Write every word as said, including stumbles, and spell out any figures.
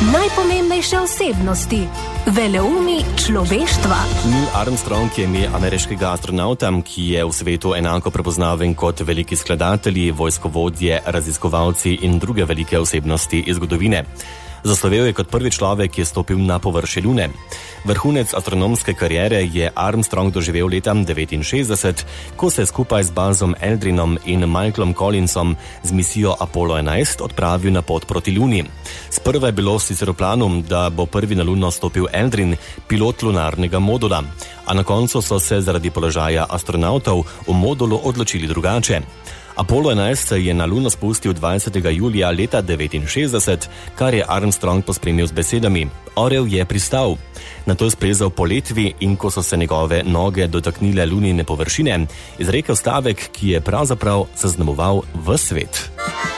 Najpomembnejše osebnosti, veleumi človeštva. Neil Armstrong je ime ameriškega astronauta, ki je v svetu enako prepoznaven kot veliki skladatelji, vojskovodje, raziskovalci in druge velike osebnosti iz zgodovine. Zaslovel je kot prvi človek, ki je stopil na površje Lune. Vrhunec astronomske kariere je Armstrong doživel leta devetinšestdeset, ko se je skupaj z Buzzom Aldrinom in Michaelom Collinsom z misijo Apollo enajst odpravil na pot proti Luni. Sprva je bilo sicer v planu, da bo prvi na Luno stopil Aldrin, pilot lunarnega modula, a na koncu so se zaradi položaja astronautov v modulu odločili drugače. Apollo enajst se je na Luno spustil dvajsetega julija leta devetinšestdeset, kar je Armstrong pospremil z besedami: "Orel je pristal." Nato je splezal po letvi in ko so se njegove noge dotaknile lunine površine, izrekel stavek, ki je pravzaprav zaznamoval ves svet.